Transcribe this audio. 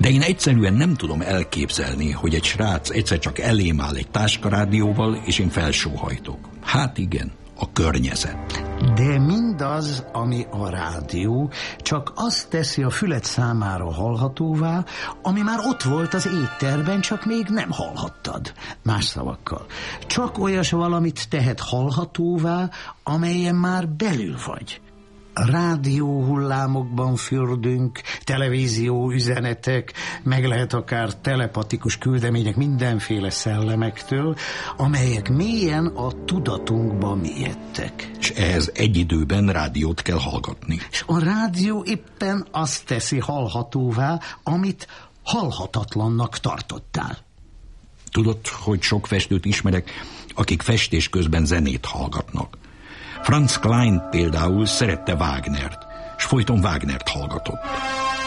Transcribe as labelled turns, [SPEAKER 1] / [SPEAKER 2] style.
[SPEAKER 1] De én egyszerűen nem tudom elképzelni, hogy egy srác egyszer csak elém áll egy táskarádióval, és én felsóhajtok. Hát igen, a környezet.
[SPEAKER 2] De mindaz, ami a rádió, csak azt teszi a füled számára hallhatóvá, ami már ott volt az étterben, csak még nem hallhattad. Más szavakkal, csak olyas valamit tehet hallhatóvá, amelyen már belül vagy. Rádió hullámokban fürdünk, televízió üzenetek, meg lehet akár telepatikus küldemények mindenféle szellemektől, amelyek mélyen a tudatunkba mélyedtek.
[SPEAKER 1] És ehhez egy időben rádiót kell hallgatni.
[SPEAKER 2] És a rádió éppen azt teszi hallhatóvá, amit hallhatatlannak tartottál.
[SPEAKER 1] Tudod, hogy sok festőt ismerek, akik festés közben zenét hallgatnak. Franz Klein például szerette Wagnert, s folyton Wagnert hallgatott.